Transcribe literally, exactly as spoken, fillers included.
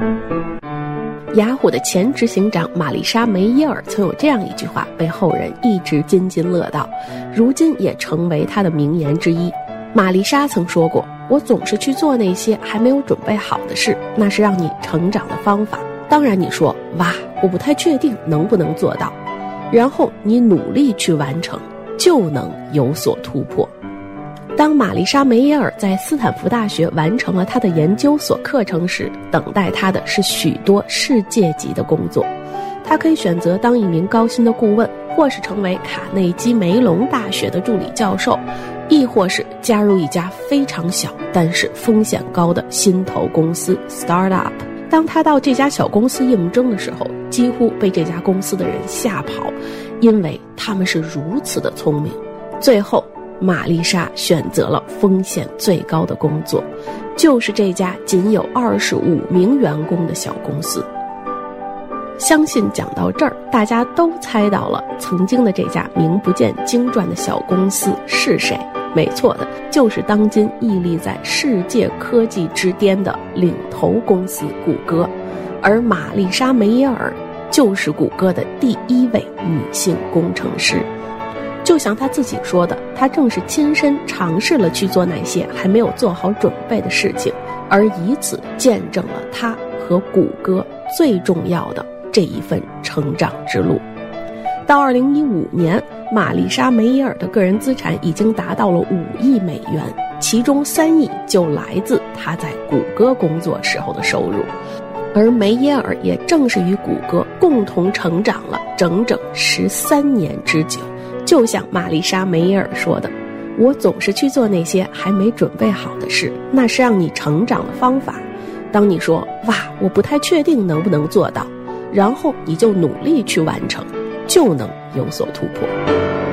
雅虎的前执行长玛丽莎·梅耶尔曾有这样一句话被后人一直津津乐道，如今也成为她的名言之一。玛丽莎曾说过，我总是去做那些还没有准备好的事，那是让你成长的方法。当然你说，哇，我不太确定能不能做到，然后你努力去完成，就能有所突破。当玛丽莎·梅耶尔在斯坦福大学完成了她的研究所课程时，等待她的是许多世界级的工作。她可以选择当一名高薪的顾问，或是成为卡内基梅隆大学的助理教授，亦或是加入一家非常小但是风险高的新投公司 startup。 当她到这家小公司应征的时候，几乎被这家公司的人吓跑，因为他们是如此的聪明。最后玛丽莎选择了风险最高的工作，就是这家仅有二十五名员工的小公司。相信讲到这儿，大家都猜到了曾经的这家名不见经传的小公司是谁。没错的，就是当今屹立在世界科技之巅的领头公司谷歌。而玛丽莎·梅耶尔就是谷歌的第一位女性工程师。就像她自己说的，她正是亲身尝试了去做那些还没有做好准备的事情，而以此见证了她和谷歌最重要的这一份成长之路。到二零一五年，玛丽莎·梅耶尔的个人资产已经达到了五亿美元，其中三亿就来自她在谷歌工作时候的收入。而梅耶尔也正是与谷歌共同成长了整整十三年之久。就像玛丽莎·梅耶尔说的，我总是去做那些还没准备好的事，那是让你成长的方法。当你说，哇，我不太确定能不能做到，然后你就努力去完成，就能有所突破。